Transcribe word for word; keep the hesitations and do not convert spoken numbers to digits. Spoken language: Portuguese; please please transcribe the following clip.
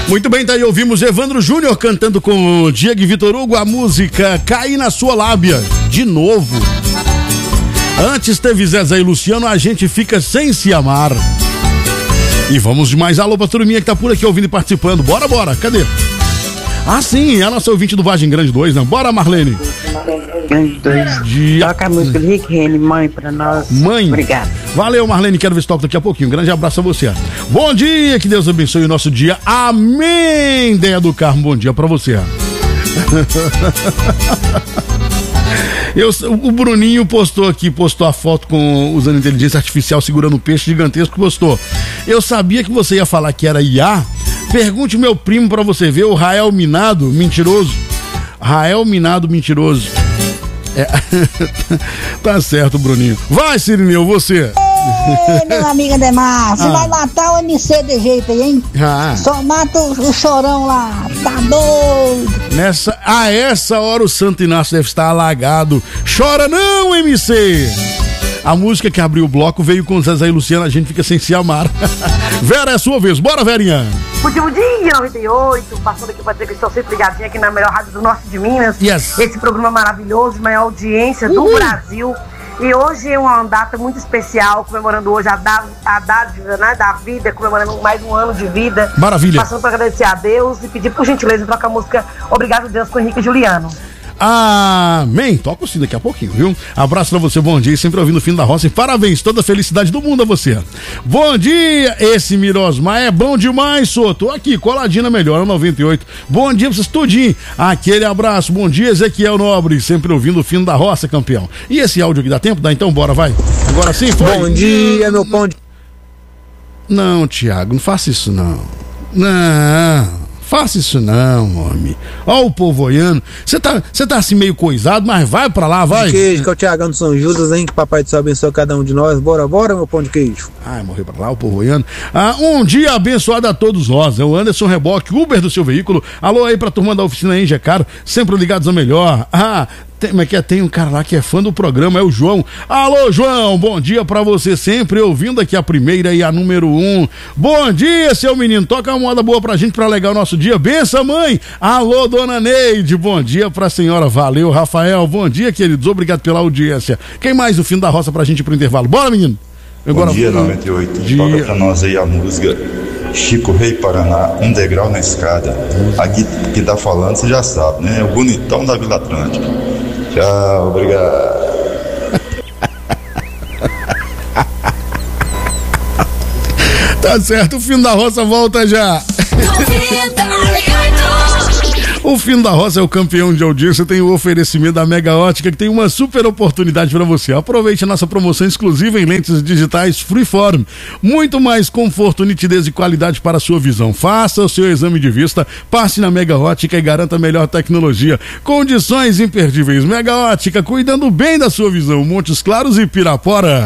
Muito bem, tá aí, ouvimos Evandro Júnior cantando com o Diego e Vitor Hugo a música Caí na Sua Lábia, de novo. Antes teve Zezé e Luciano, A Gente Fica Sem Se Amar. E vamos de mais alô pra turminha que tá por aqui ouvindo e participando. Bora, bora, cadê? Ah, sim, é a nossa ouvinte do Vargem Grande dois, né? Bora, Marlene. Grande dois. Dia... Toca a música do Rick Renner, Mãe, pra nós. Mãe. Obrigado. Valeu, Marlene, quero ver se toca daqui a pouquinho. Um grande abraço a você. Bom dia, que Deus abençoe o nosso dia. Amém, Deia do Carmo, bom dia pra você. Eu, o Bruninho postou aqui, postou a foto com usando inteligência artificial segurando um peixe gigantesco, postou. Eu sabia que você ia falar que era I A. Pergunte meu primo pra você ver, o Rael Minado, mentiroso. Rael Minado, mentiroso. É. Tá certo, Bruninho. Vai, Cirineu, você. Ei, meu amigo Ademar, você Ah. vai matar o M C de jeito aí, hein? Ah. Só mata o, o chorão lá, tá doido. Nessa, a essa hora o Santo Inácio deve estar alagado. Chora não, M C! A música que abriu o bloco veio com Zezé e Luciano, A Gente Fica Sem Se Amar. Vera, é a sua vez. Bora, Verinha! Último dia, noventa e oito, passando aqui pra dizer que estou sempre ligadinha aqui na melhor rádio do norte de Minas. Yes. Esse programa maravilhoso, maior audiência do Uhul. Brasil. E hoje é uma data muito especial, comemorando hoje a, da, a dádiva, né, da vida, comemorando mais um ano de vida. Maravilha. Passando para agradecer a Deus e pedir por gentileza trocar a música Obrigado Deus com Henrique e Juliano. Amém. Toca o sim daqui a pouquinho, viu? Abraço pra você, bom dia. Sempre ouvindo o Fim da Roça. E parabéns, toda a felicidade do mundo a você. Bom dia, esse Mirosmar é bom demais, sou. Tô aqui, coladinho na Melhor, noventa e oito. Bom dia pra vocês tudinho. Aquele abraço. Bom dia, Ezequiel Nobre. Sempre ouvindo o Fim da Roça, campeão. E esse áudio aqui dá tempo? Dá, então bora, vai. Agora sim, foi. Bom dia, meu pão de... Não, Tiago, não faça isso não. Não. Faça isso não, homem. Ó o povo olhando. Você tá, você tá assim meio coisado, mas vai pra lá, vai. De queijo, que é o Tiagão do São Judas, hein? Que papai do céu abençoe cada um de nós. Bora, bora, meu pão de queijo. Ai, morreu pra lá, o povo olhando. Ah, um dia abençoado a todos nós. É o Anderson Reboque, Uber do seu veículo. Alô aí pra turma da oficina Enge Caro, sempre ligados ao melhor. Ah, tem, mas que é, tem um cara lá que é fã do programa, é o João. Alô, João, bom dia pra você, sempre ouvindo aqui a primeira e a número um. Bom dia, seu menino, toca uma moda boa pra gente pra alegar o nosso dia. Benção, mãe. Alô, dona Neide, bom dia pra senhora. Valeu, Rafael, bom dia, queridos, obrigado pela audiência. Quem mais o Fim da Roça pra gente ir pro intervalo? Bora, menino. Agora, Bom dia, noventa e oito. Dia. Toca pra nós aí a música Chico Rei Paraná, Um Degrau na Escada. Aqui quem tá falando, você já sabe, né? É o bonitão da Vila Atlântica. Tchau, obrigado. Tá certo, o Fim da Roça volta já. O Fim da Roça é o campeão de audiência, tem o oferecimento da Mega Ótica, que tem uma super oportunidade para você. Aproveite a nossa promoção exclusiva em lentes digitais Freeform. Muito mais conforto, nitidez e qualidade para a sua visão. Faça o seu exame de vista, passe na Mega Ótica e garanta a melhor tecnologia. Condições imperdíveis. Mega Ótica, cuidando bem da sua visão. Montes Claros e Pirapora.